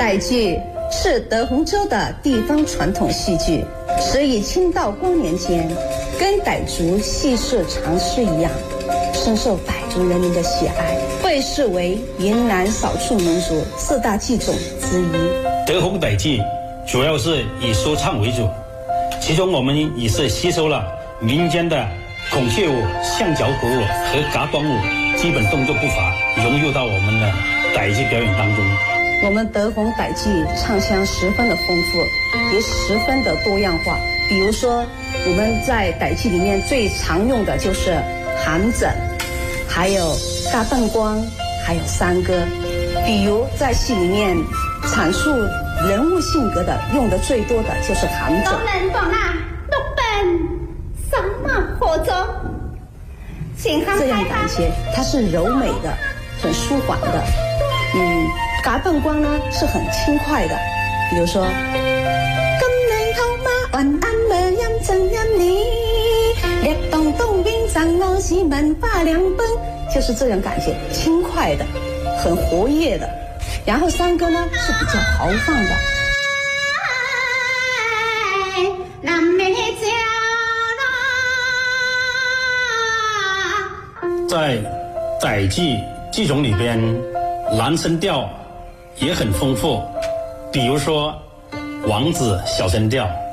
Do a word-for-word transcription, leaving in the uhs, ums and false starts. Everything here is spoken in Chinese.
傣剧是德宏州的地方传统戏剧，始于清道光年间，跟傣族戏社常诗一样，深受傣族人民的喜爱，被视为云南少数民族四大剧种之一。 德宏傣剧主要是以说唱为主，其中我们也是吸收了民间的孔雀舞、象脚鼓舞和嘎短舞，基本动作步伐融入到我们的傣剧表演当中。 我们德宏傣剧唱腔十分的丰富，也十分的多样化。比如说，我们在傣剧里面最常用的就是韩整，还有嘎邓光，还有山歌。比如在戏里面阐述人物性格的，用的最多的就是韩整。 东人东啊，六本什么火中？ 这样感觉，它是柔美的，很舒缓的。嗯，嘎邓光呢是很轻快的，比如说，今年好嘛，晚安了阴正阴你，烈东东边上我是文化两本，就是这种感觉，轻快的，很活跃的。然后山歌呢是比较豪放的。 在傣剧剧种里边，男声调也很丰富，比如说王子小声调。